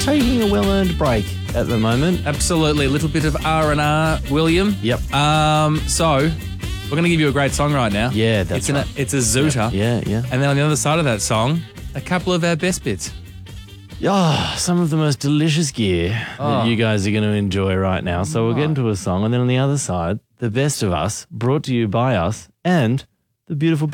taking a well-earned break at the moment. Absolutely. A little bit of R&R, William. Yep. So, we're going to give you a great song right now. Yeah, that's right. It's a zooter. Yeah. And then on the other side of that song, a couple of our best bits. Oh, some of the most delicious gear that you guys are going to enjoy right now. So we'll get into a song, and then on the other side, the best of us, brought to you by us, and the beautiful